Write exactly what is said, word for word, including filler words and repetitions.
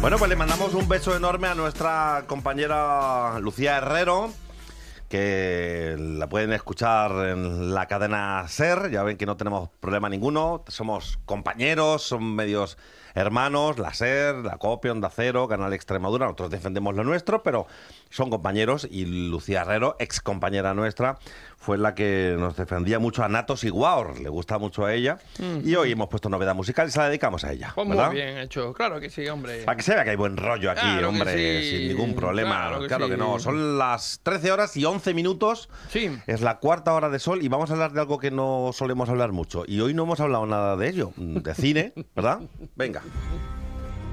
Bueno, pues le mandamos un beso enorme a nuestra compañera Lucía Herrero, que la pueden escuchar en la cadena SER. Ya ven que no tenemos problema ninguno, somos compañeros, son medios hermanos, la SER, la COPE, Onda Cero, Canal Extremadura. Nosotros defendemos lo nuestro, pero son compañeros, y Lucía Herrero, ex compañera nuestra, fue la que nos defendía mucho a Natos y Guaor, le gusta mucho a ella, mm. y hoy hemos puesto novedad musical y se la dedicamos a ella. Pues ¿verdad? Muy bien hecho, claro que sí, hombre. Para que se vea que hay buen rollo aquí, claro hombre, sí. sin ningún problema. Claro que, claro sí. que no, son las trece horas y once minutos, sí. Es la cuarta hora de Sol y vamos a hablar de algo que no solemos hablar mucho, y hoy no hemos hablado nada de ello, de cine, ¿verdad? Venga.